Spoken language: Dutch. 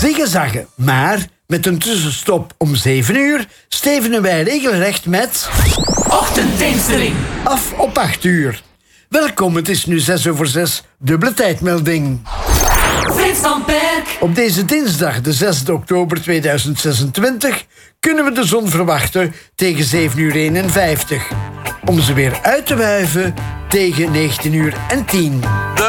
Zigzaggen, maar met een tussenstop om 7 uur stevenen wij regelrecht met... Ochtendteensteling. Af op 8 uur. Welkom, het is nu 6:06, dubbele tijdmelding. Frits van Perk. Op deze dinsdag, de 6 oktober 2026, kunnen we de zon verwachten tegen 7:51. Om ze weer uit te wuiven tegen 19:10.